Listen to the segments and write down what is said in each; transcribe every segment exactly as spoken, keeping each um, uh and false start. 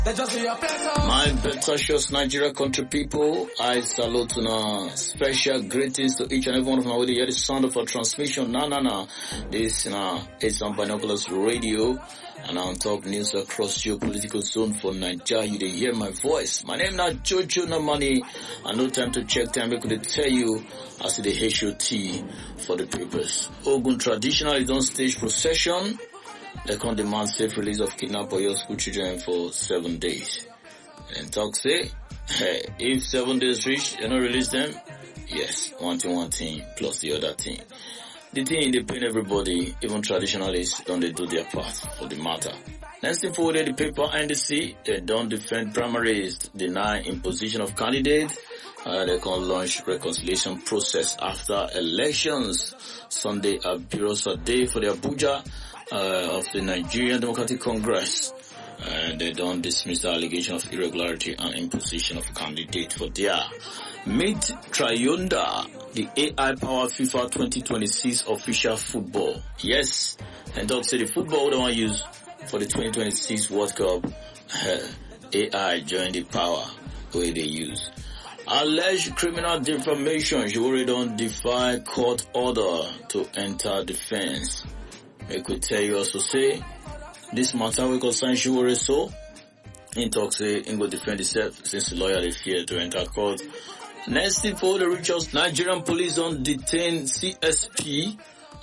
My precious Nigeria country people, I salute now. Special greetings to each and every one of our hear the sound of our transmission. Na na na. This now is on Binoculars Radio and on top news across your political zone for Nigeria. You dey hear my voice. My name now Jojo Namani. And no time to check time. I could tell you as the H O T for the papers. Ogun traditionally don't stage procession. They can demand safe release of kidnapped Oyo school children for seven days. And talk say, hey, if seven days reach, you don't release them? Yes, one thing, one thing, plus the other thing. The thing they pain everybody, even traditionalists, don't they do their part for the matter. Next thing forward, the paper N D C, they don't defend primaries, deny imposition of candidates. Uh, they can launch reconciliation process after elections. Sunday, a bureau day for the Abuja. Uh, of the Nigerian Democratic Congress. Uh, they don't dismiss the allegation of irregularity and imposition of candidate for their Meet Triunda, the A I-powered FIFA twenty twenty-six official football. Yes, and don't say the football they want to use for the twenty twenty-six World Cup. Uh, A I joined the power where they use. Alleged criminal defamation. You already don't defy court order to enter defense. I could tell you also say, this matter we concern Shiwore so, in talk say, in go defend himself since the lawyer they fear to enter court. Next thing for the richest, Nigerian police on detain C S P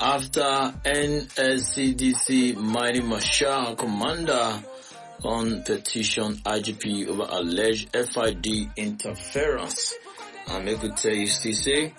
after N S C D C Mighty Marshal commander on petition I G P over alleged F I D interference. And I could tell you still say,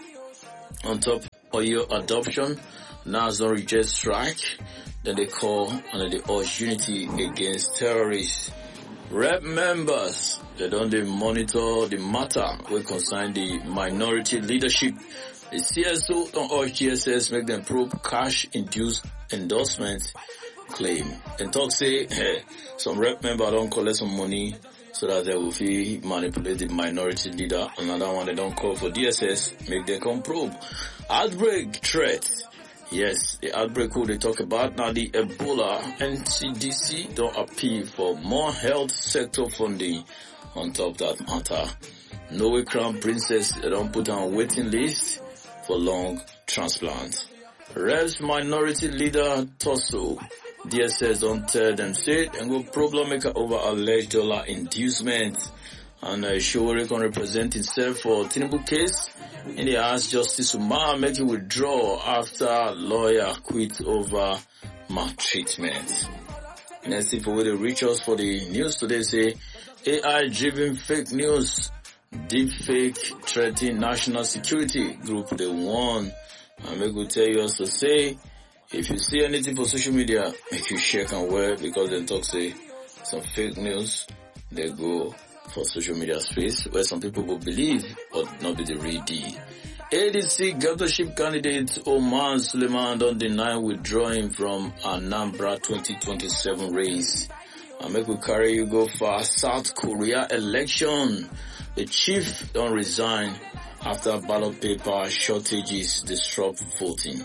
on top of your adoption, now don't reject strike, then they call and they urge unity against terrorists. Rep members, they don't they monitor the matter will concern the minority leadership. The C S O don't urge G S S make them probe cash-induced endorsement claim. And talk say, hey, some rep member don't collect some money so that they will be manipulate the minority leader. Another one they don't call for D S S, make them come probe. Outbreak threat. Yes, the outbreak who they talk about now, the Ebola. N C D C don't appeal for more health sector funding on top of that matter. Norway Crown Princess they don't put on waiting list for lung transplant. Revs minority leader Tosso. D S S don't tell them say and go problem maker over alleged dollar inducement. And uh, Shiwore can represent himself for Tinubu case. And they asked Justice Umar make him withdraw after lawyer quit over maltreatment. Next thing for where they reach us for the news today say A I-driven fake news, deep fake threatening national security group they won. And we could tell you also say if you see anything for social media, make you check and wear because they talk say some fake news they go for social media space where some people will believe but not be the real deal. A D C governorship candidate Omar Suleiman don't deny withdrawing from Anambra twenty twenty-seven race. And make we carry you go for South Korea election. The chief don't resign after ballot paper shortages disrupt voting.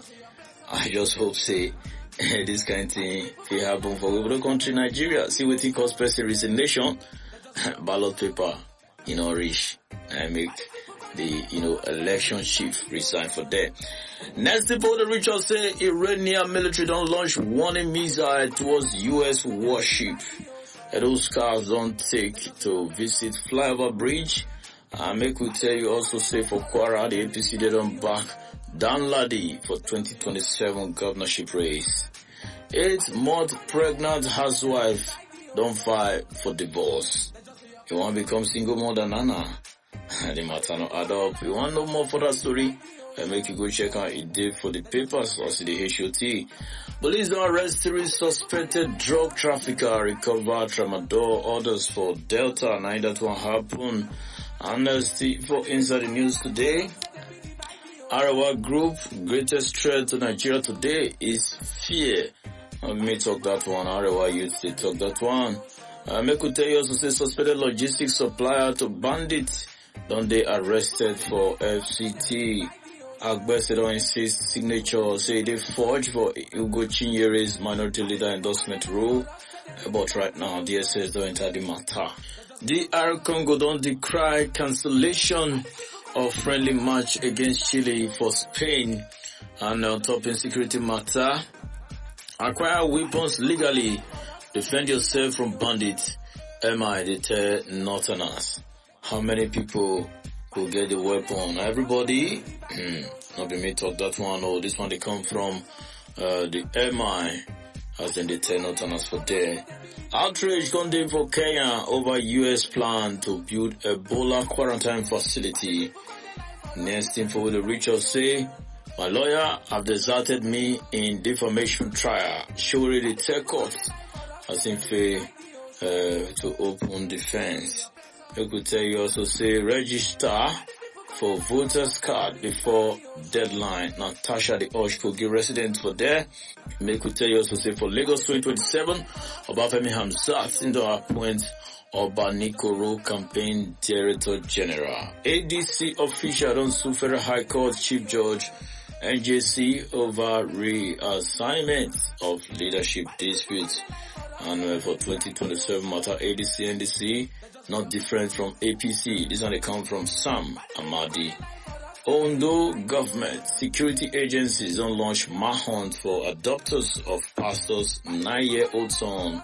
I just hope say this kind of thing will happen for the country Nigeria. See what it costs person resignation. Ballot paper, you know, reach and make the, you know, election chief resign for that. Next report, the Richard say Iranian military don't launch warning missile towards U S warship. And those cars don't take to visit flyover bridge. And make we tell you also say for Kwara, the A P C they don't back Dan Ladi for twenty twenty-seven governorship race. Eight month pregnant housewife don't fight for divorce. You want to become single more than Nana? The matter not add up. You want no more for that story? I make you go check out it did for the papers or see the H O T. Police don't arrest three suspected drug trafficker, recover tramadol orders for Delta. Now that one happen. And that's the for inside the news today. Arawa Group, greatest threat to Nigeria today is fear. Let me talk that one. Arawa youth, they talk that one. Uh, me could tell you also say suspected logistics supplier to bandits. Don't they arrested for F C T? Agbese don't insist signature say they forge for Ugo Chinyere's minority leader endorsement rule. But right now, D S S don't enter the matter. D R Congo don't decry cancellation of friendly match against Chile for Spain. And on top insecurity matter, acquire weapons legally, defend yourself from bandits. M I deter northerners. How many people will get the weapon? Everybody? Not be me talk that one. Oh, this one they come from uh, the M I as in deter northerners for there. Outrage condemned for Kenya over U S plan to build Ebola quarantine facility. Next info the Richard say, my lawyer have deserted me in defamation trial. Surely the tech court as in fair uh, to open defense. I could tell you also say register for voters card before deadline. Natasha the Oshkogi resident for there. May could tell you also say for Lagos twenty twenty-seven, Obafemi Hamzat into appoint Obanikoro campaign director general. A D C official don't sue Federal High Court Chief Judge N J C over reassignment of leadership disputes. And uh, for twenty twenty-seven matter, A D C N D C not different from A P C. This one they come from Sam Amadi. Ondo government security agencies don't launch manhunt for adopters of pastor's nine-year-old son.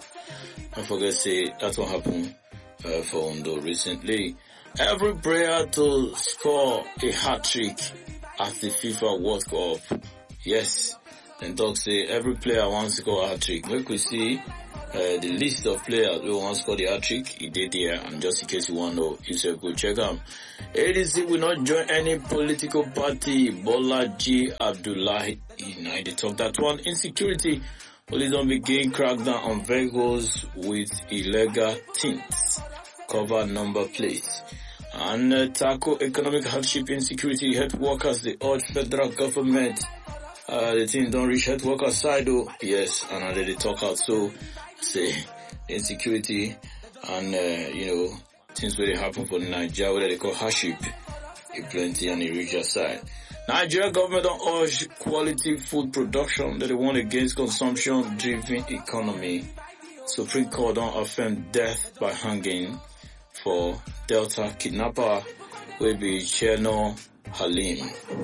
I forget say that's what happened uh, for Ondo recently. Every prayer to score a hat-trick at the FIFA World Cup. Yes, and talk say every player wants to score a hat-trick. Make we see uh, the list of players who want to score the hat-trick. He did there, and just in case you want to know, you say go check them. A D C will not join any political party. Bolaji Abdullahi, you know, they talk that one. Insecurity, police don't begin crackdown on vehicles with illegal tints, cover number plates. And uh, tackle economic hardship insecurity. Health workers, they urge federal government. Uh, the thing don't reach health workers side though. Yes, and uh, they talk out. So, say, insecurity and, uh, you know, things where they happen for Nigeria, where they call hardship. It plenty on the richer side. Nigeria government don't urge quality food production that they want against consumption driven economy. Supreme Court don't affirm death by hanging for Delta kidnapper will be Cherno Halim.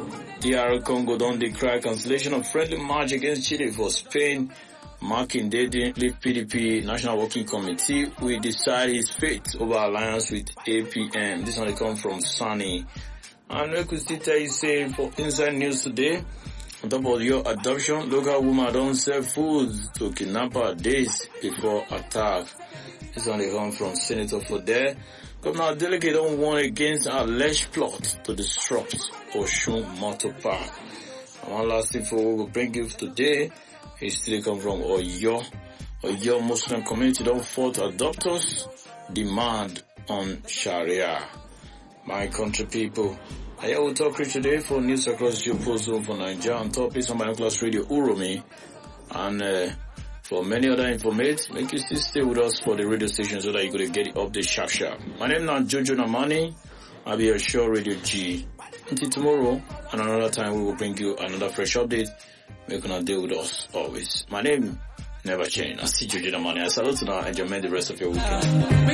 D R Congo don't decry cancellation of friendly match against Chile for Spain. Marking they didn't leave P D P National Working Committee will decide his fate over alliance with A P M. This one come from Sunny. And we could still tell you say for inside news today, on top of your adoption, local woman don't sell food to kidnapper days before attack. This one they come from Senator for there. Governor Delegate don't warn against an alleged plot to disrupt Oshun Motor Park. And one last info we will bring you today. It still come from Oyo. Oyo Muslim community don't fault adopters demand on Sharia. My country people, I will talk to you today for news across your post zone for Nigeria on top is on Binoculars Radio Uromi. And uh, for many other information, make you still stay with us for the radio station so that you're going to get the update sharp sharp. My name is Jojo Namani. I'll be your show Radio G. Until tomorrow and another time we will bring you another fresh update. Make you deal with us always. My name never change. I see Jojo Namani. I salute you now and enjoy the rest of your weekend.